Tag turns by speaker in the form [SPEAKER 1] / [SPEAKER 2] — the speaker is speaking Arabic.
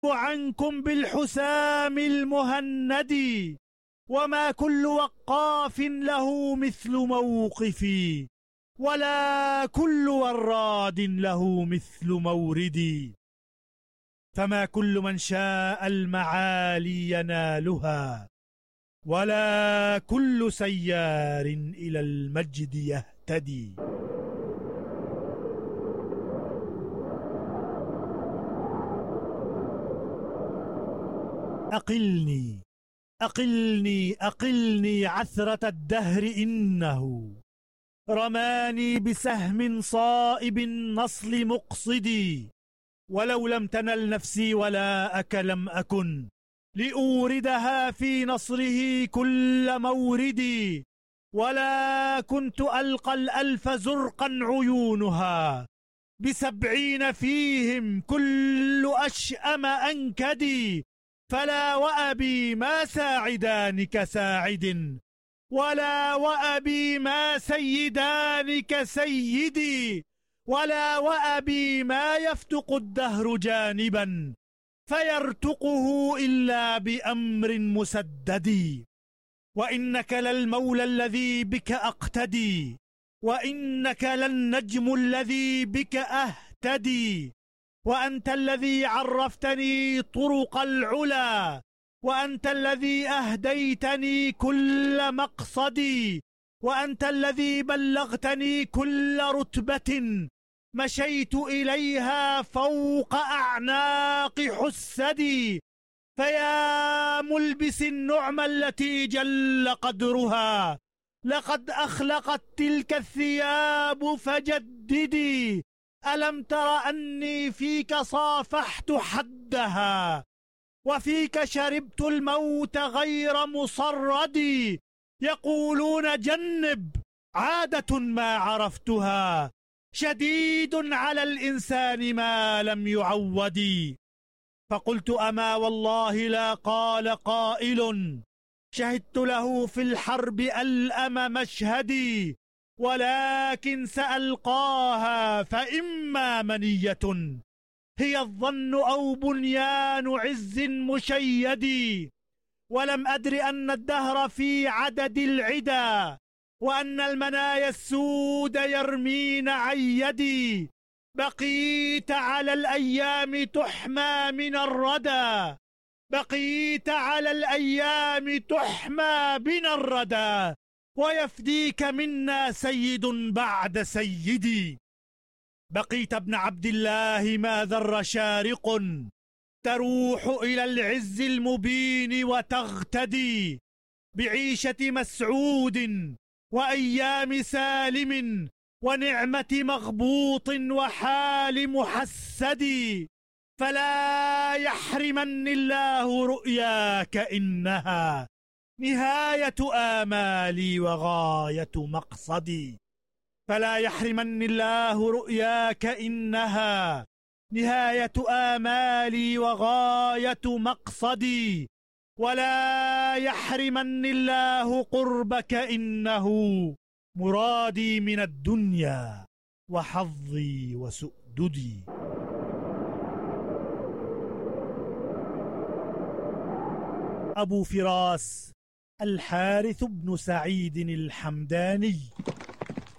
[SPEAKER 1] عنكم بالحسام المهند، وما كل وقاف له مثل موقفي، ولا كل وراد له مثل موردي. فما كل من شاء المعالي ينالها، ولا كل سيار إلى المجد يهتدي. أقلني أقلني أقلني عثرة الدهر، إنه رماني بسهم صائب النصل مقصدي. ولو لم تنل نفسي ولاءك لم أكن لأوردها في نصره كل موردي. ولا كنت ألقى الألف زرقا عيونها، ب70 فيهم كل أشأم أنكدي. فلا وأبي ما ساعدان كساعد، ولا وأبي ما سيدان كسيدي. ولا وأبي ما يفتق الدهر جانبا فيرتقه إلا بأمر مسدد. وإنك للمولى الذي بك أقتدي، وإنك للنجم الذي بك أهتدي. وأنت الذي عرفتني طرق العلا، وأنت الذي أهديتني كل مقصدي. وأنت الذي بلغتني كل رتبة مشيت إليها فوق أعناق حسدي. فيا ملبس النعمة التي جل قدرها، لقد أخلقت تلك الثياب فجددي. ألم تر أني فيك صافحت حدها، وفيك شربت الموت غير مصردي. يقولون جنب عادة ما عرفتها، شديد على الإنسان ما لم يعودي. فقلت أما والله لا قال قائل، شهدت له في الحرب ألأم مشهدي. ولكن سألقاها فإما منية هي الظن أو بنيان عز مشيد. ولم أدر أن الدهر في عدد العدا، وأن المنايا السود يرمين عيدي. بقيت على الأيام تحمى من الردى، بقيت على الأيام تحمى بنا الردى. ويفديك منا سيد بعد سيدي. بقيت ابن عبد الله ما ذر شارق، تروح إلى العز المبين وتغتدي. بعيشة مسعود وأيام سالم، ونعمة مغبوط وحال محسد. فلا يحرمن الله رؤياك، إنها نهاية آمالي وغاية مقصدي. فلا يحرمن الله رؤياك، إنها نهاية آمالي وغاية مقصدي. ولا يحرمن الله قربك، إنه مرادي من الدنيا وحظي وسؤددي. أبو فراس الحارث بن سعيد الحمداني.